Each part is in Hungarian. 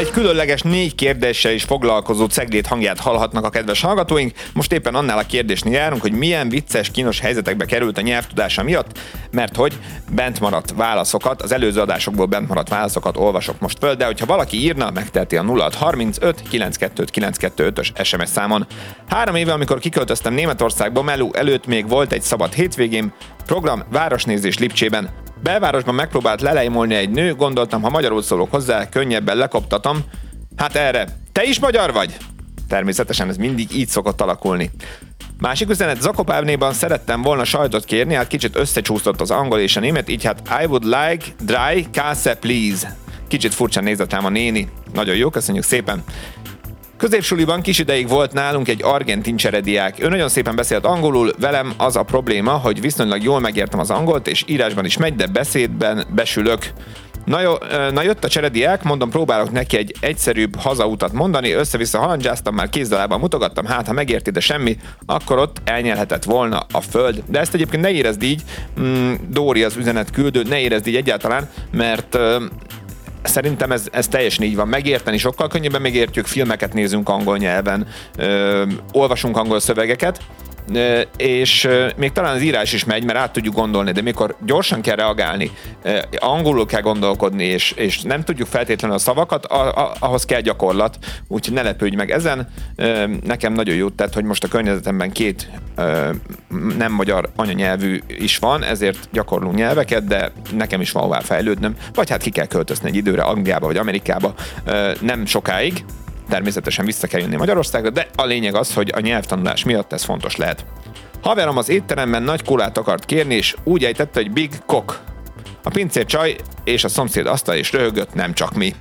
egy különleges 4 kérdéssel is foglalkozó Cegléd hangját hallhatnak a kedves hallgatóink. Most éppen annál a kérdésnél járunk, hogy milyen vicces, kínos helyzetekbe került a nyelvtudása miatt, mert hogy bent maradt válaszokat, az előző adásokból bent maradt válaszokat olvasok most föl, de hogyha valaki írna, megteheti a 0635 922 925-ös SMS számon. 3 éve, amikor kiköltöztem Németországba, meló előtt még volt egy szabad hétvégém, program városnézés Lipcsében. Belvárosban megpróbált lelejmolni egy nő, gondoltam, ha magyarul szólok hozzá, könnyebben lekoptatom. Hát erre, te is magyar vagy? Természetesen ez mindig így szokott alakulni. Másik üzenet, Zakopávnéban szerettem volna sajtot kérni, hát kicsit összecsúszott az angol és a német, így hát I would like dry kase please. Kicsit furcsán nézett rám a néni. Nagyon jó, köszönjük szépen. Középsuliban kis ideig volt nálunk egy argentin cserediák. Ő nagyon szépen beszélt angolul, velem az a probléma, hogy viszonylag jól megértem az angolt, és írásban is megy, de beszédben besülök. Na jött a cserediák, mondom, próbálok neki egy egyszerűbb hazautat mondani, össze-vissza halandzsáztam, már kézzelában mutogattam, hát ha megérti, de semmi, akkor ott elnyelhetett volna a föld. De ezt egyébként ne érezd így, Dóri az üzenet küldő, ne érezd így egyáltalán, mert szerintem ez teljesen így van. Megérteni sokkal könnyebben megértjük, filmeket nézünk angol nyelven, olvasunk angol szövegeket, és még talán az írás is megy, mert át tudjuk gondolni, de mikor gyorsan kell reagálni, angolul kell gondolkodni, és nem tudjuk feltétlenül a szavakat, ahhoz kell gyakorlat, úgyhogy ne lepődj meg ezen. Nekem nagyon jót tett, hogy most a környezetemben 2 nem magyar anyanyelvű is van, ezért gyakorlunk nyelveket, de nekem is van hová fejlődnöm, vagy hát ki kell költözni egy időre Angliába vagy Amerikába, nem sokáig. Természetesen vissza kell jönni Magyarországra, de a lényeg az, hogy a nyelvtanulás miatt ez fontos lehet. Haverom az étteremben nagy kólát akart kérni, és úgy ejtette, hogy Big Cock. A pincér csaj és a szomszéd asztal is röhögött, nem csak mi.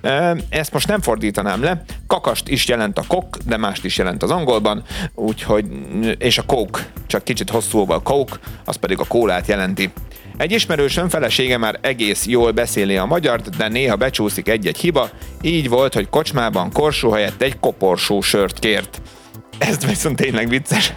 Ezt most nem fordítanám le, kakast is jelent a kok, de mást is jelent az angolban, úgyhogy, és a coke, csak kicsit hosszúval coke, az pedig a kólát jelenti. Egy ismerősöm felesége már egész jól beszéli a magyart, de néha becsúszik egy-egy hiba, így volt, hogy kocsmában korsó helyett egy koporsó sört kért. Ez viszont tényleg vicces.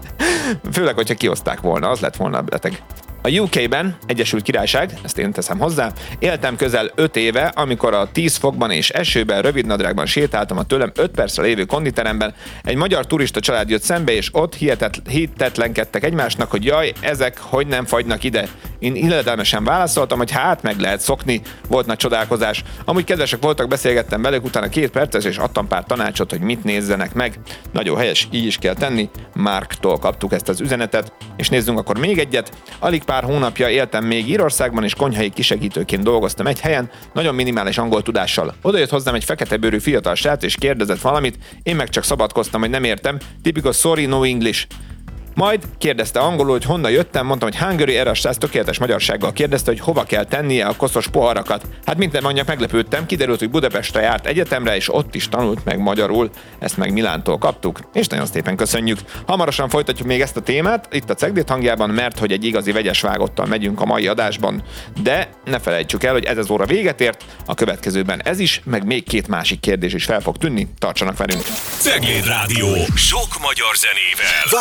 Főleg, hogyha kioszták volna, az lett volna beteg. A UK-ben, Egyesült Királyság, ezt én teszem hozzá, éltem közel 5 éve, amikor a 10 fokban és esőben, rövidnadrágban sétáltam a tőlem 5 percre lévő konditeremben. Egy magyar turista család jött szembe, és ott hihetetlenkedtek egymásnak, hogy jaj, ezek hogy nem fagynak ide. Én illedelmesen válaszoltam, hogy hát meg lehet szokni, volt nagy csodálkozás. Amúgy kedvesek voltak, beszélgettem velük, utána 2 perces, és adtam pár tanácsot, hogy mit nézzenek meg. Nagyon helyes, így is kell tenni. Marktól kaptuk ezt az üzenetet, és nézzünk akkor még egyet. Alig pár hónapja éltem még Írországban, és konyhai kisegítőként dolgoztam egy helyen, nagyon minimális angol tudással. Oda jött hozzám egy feketebőrű fiatal srác, és kérdezett valamit, én meg csak szabadkoztam, hogy nem értem, tipikus sorry, no English. Majd kérdezte angolul, hogy honnan jöttem, mondtam, hogy Hungary, erre a srác tökéletes magyarsággal kérdezte, hogy hova kell tennie a koszos poharakat. Hát minden mondjak, meglepődtem, kiderült, hogy Budapestre járt egyetemre, és ott is tanult meg magyarul, ezt meg Milántól kaptuk, és nagyon szépen köszönjük. Hamarosan folytatjuk még ezt a témát, itt a Cegléd hangjában, mert hogy egy igazi vegyes vágottal megyünk a mai adásban, de ne felejtsük el, hogy ez az óra véget ért, a következőben ez is, meg még 2 másik kérdés is fel fog tűnni, tartsanak velünk. Cegléd Rádió, sok magyar zenével.